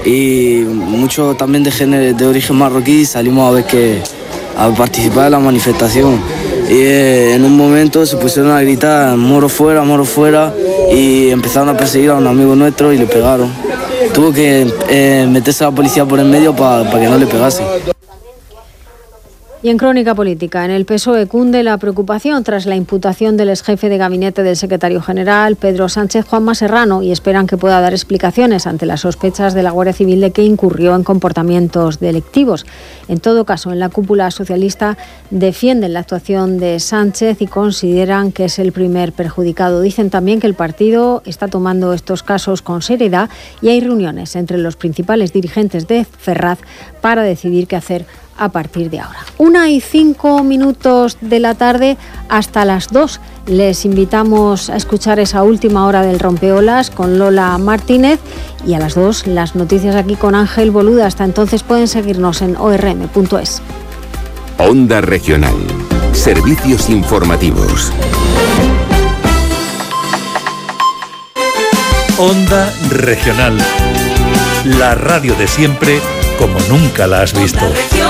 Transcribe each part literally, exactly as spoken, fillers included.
y muchos también de, género, de origen marroquí salimos a ver que a participar en la manifestación. Y eh, en un momento se pusieron a gritar moro fuera, moro fuera, y empezaron a perseguir a un amigo nuestro y le pegaron. Tuvo que eh, meterse la policía por en medio para pa que no le pegase. Y en crónica política, en el P S O E cunde la preocupación tras la imputación del exjefe de gabinete del secretario general, Pedro Sánchez Juanma Serrano, y esperan que pueda dar explicaciones ante las sospechas de la Guardia Civil de que incurrió en comportamientos delictivos. En todo caso, en la cúpula socialista defienden la actuación de Sánchez y consideran que es el primer perjudicado. Dicen también que el partido está tomando estos casos con seriedad y hay reuniones entre los principales dirigentes de Ferraz para decidir qué hacer a partir de ahora. Una y cinco minutos de la tarde hasta las dos. Les invitamos a escuchar esa última hora del Rompeolas con Lola Martínez y a las dos las noticias aquí con Ángel Boluda. Hasta entonces pueden seguirnos en o erre eme punto es. Onda Regional. Servicios informativos. Onda Regional. La radio de siempre como nunca la has visto.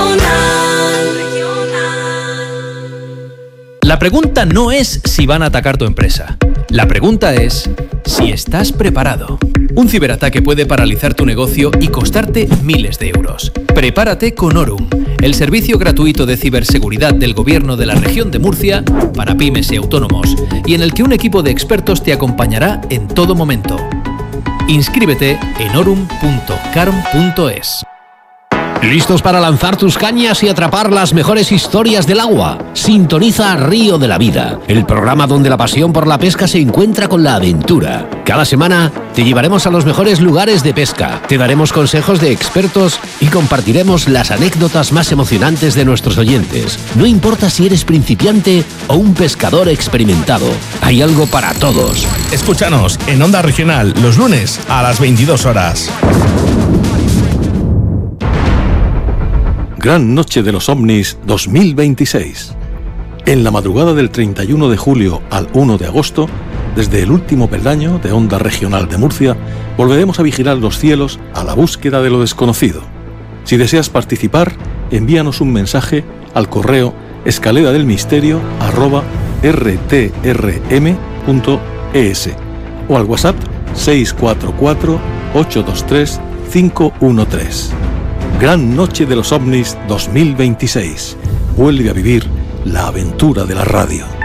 La pregunta no es si van a atacar tu empresa. La pregunta es si estás preparado. Un ciberataque puede paralizar tu negocio y costarte miles de euros. Prepárate con Orum, el servicio gratuito de ciberseguridad del Gobierno de la Región de Murcia para pymes y autónomos, y en el que un equipo de expertos te acompañará en todo momento. Inscríbete en orum punto carm punto es. ¿Listos para lanzar tus cañas y atrapar las mejores historias del agua? Sintoniza Río de la Vida, el programa donde la pasión por la pesca se encuentra con la aventura. Cada semana te llevaremos a los mejores lugares de pesca, te daremos consejos de expertos y compartiremos las anécdotas más emocionantes de nuestros oyentes. No importa si eres principiante o un pescador experimentado, hay algo para todos. Escúchanos en Onda Regional los lunes a las veintidós horas. Gran Noche de los OVNIs dos mil veintiséis. En la madrugada del treinta y uno de julio al uno de agosto, desde el último peldaño de Onda Regional de Murcia, volveremos a vigilar los cielos a la búsqueda de lo desconocido. Si deseas participar, envíanos un mensaje al correo escaleradelmisterio arroba erre te erre eme punto es o al WhatsApp seis cuatro cuatro ocho dos tres cinco uno tres. Gran Noche de los OVNIs dos mil veintiséis. Vuelve a vivir la aventura de la radio.